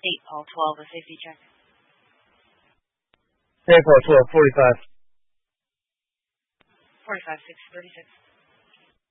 Paul 12, a safety check. 8 Paul 12, 45. 45, 6, 36.